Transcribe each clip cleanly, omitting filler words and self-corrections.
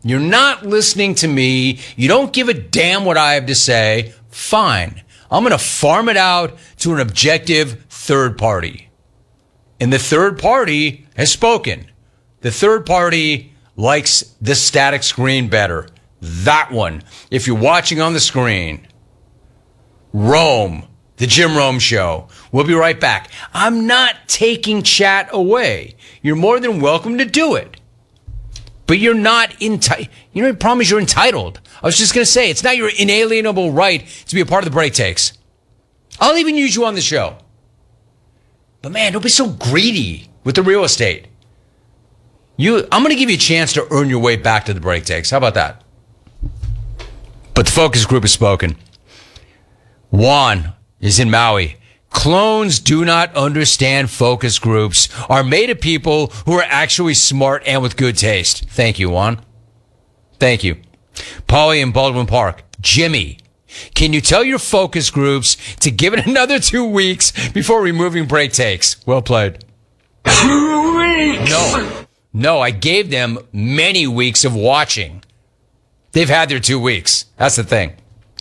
You're not listening to me. You don't give a damn what I have to say. Fine. I'm going to farm it out to an objective third party. And the third party has spoken. The third party likes the static screen better. That one. If you're watching on the screen. Rome. The Jim Rome Show. We'll be right back. I'm not taking chat away. You're more than welcome to do it. But you're not entitled. You know, the problem is you're entitled. I was just going to say, it's not your inalienable right to be a part of the Break Takes. I'll even use you on the show. But man, don't be so greedy with the real estate. I'm going to give you a chance to earn your way back to the Break Takes. How about that? But the focus group has spoken. Juan is in Maui. Clones do not understand focus groups are made of people who are actually smart and with good taste. Thank you, Juan. Thank you. Polly in Baldwin Park. Jimmy, can you tell your focus groups to give it another 2 weeks before removing Break Takes? Well played. 2 weeks? No, I gave them many weeks of watching. They've had their 2 weeks. That's the thing.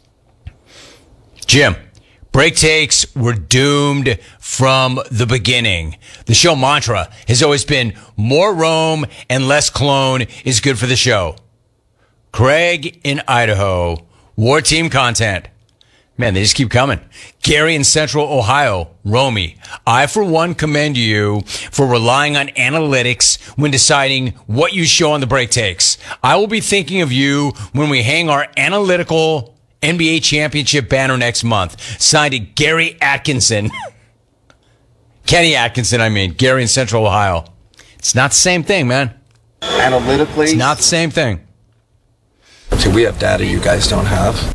Jim, Break Takes were doomed from the beginning. The show mantra has always been more Rome and less clone is good for the show. Craig in Idaho, War Team content. Man, they just keep coming. Gary in Central Ohio, Romy, I for one commend you for relying on analytics when deciding what you show on the Break Takes. I will be thinking of you when we hang our analytical NBA championship banner next month. Signed to Gary Atkinson. Kenny Atkinson, I mean. Gary in Central Ohio. It's not the same thing, man. Analytically? It's not the same thing. So we have data you guys don't have.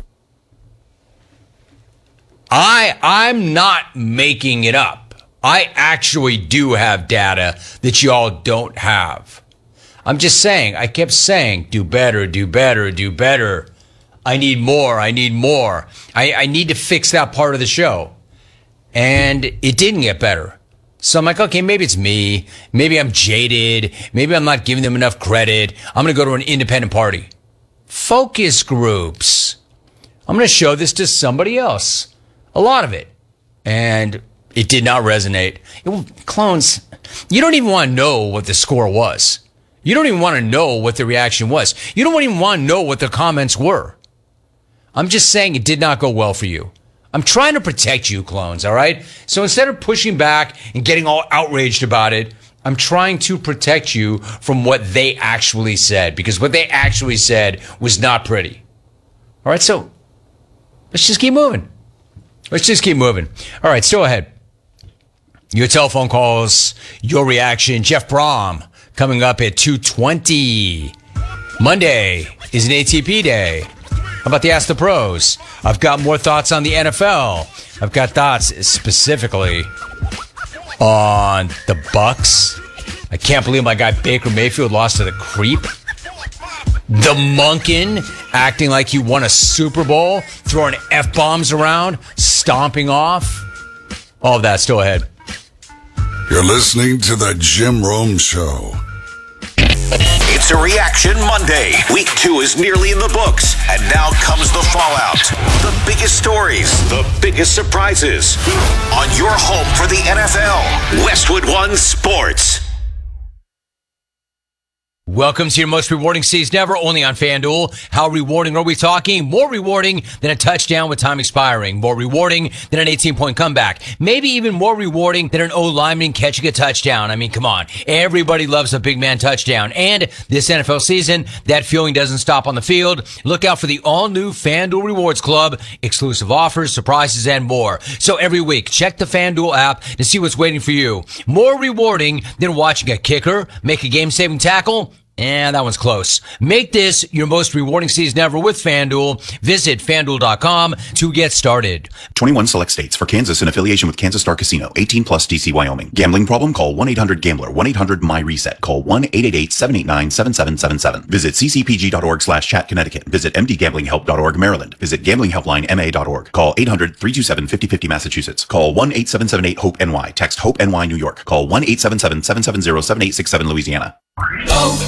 I'm not making it up. I actually do have data that y'all don't have. I'm just saying, I kept saying, do better, do better, do better. I need more. I need more. I need to fix that part of the show. And it didn't get better. So I'm like, okay, maybe it's me. Maybe I'm jaded. Maybe I'm not giving them enough credit. I'm going to go to an independent party. Focus groups. I'm going to show this to somebody else. A lot of it. And it did not resonate. Clones, you don't even want to know what the score was. You don't even want to know what the reaction was. You don't even want to know what the comments were. I'm just saying it did not go well for you. I'm trying to protect you, clones, all right? So instead of pushing back and getting all outraged about it, I'm trying to protect you from what they actually said, because what they actually said was not pretty. All right, so let's just keep moving. Let's just keep moving. All right, still ahead. Your telephone calls, your reaction. Jeff Brom coming up at 2:20. Monday is an ATP day. How about the Ask the Pros? I've got more thoughts on the NFL. I've got thoughts specifically on the Bucks. I can't believe my guy Baker Mayfield lost to the creep. The Monken acting like he won a Super Bowl, throwing F-bombs around, stomping off. All of that still ahead. You're listening to the Jim Rome Show. It's a Reaction Monday. Week 2 is nearly in the books, and now comes the fallout. The biggest stories, the biggest surprises. On your home for the NFL, Westwood One Sports. Welcome to your most rewarding season ever, only on FanDuel. How rewarding are we talking? More rewarding than a touchdown with time expiring. More rewarding than an 18-point comeback. Maybe even more rewarding than an O-lineman catching a touchdown. I mean, come on. Everybody loves a big man touchdown. And this NFL season, that feeling doesn't stop on the field. Look out for the all-new FanDuel Rewards Club. Exclusive offers, surprises, and more. So every week, check the FanDuel app to see what's waiting for you. More rewarding than watching a kicker make a game-saving tackle. And that one's close. Make this your most rewarding season ever with FanDuel. Visit FanDuel.com to get started. 21 select states. For Kansas in affiliation with Kansas Star Casino. 18 plus DC Wyoming. Gambling problem? Call 1-800-GAMBLER. 1-800-MY-RESET. Call 1-888-789-7777. Visit ccpg.org/chat Connecticut. Visit mdgamblinghelp.org Maryland. Visit gamblinghelplinema.org. Call 800-327-5050 Massachusetts. Call 1-8778-HOPE-NY. Text HOPE-NY New York. Call 1-877-770-7867 Louisiana.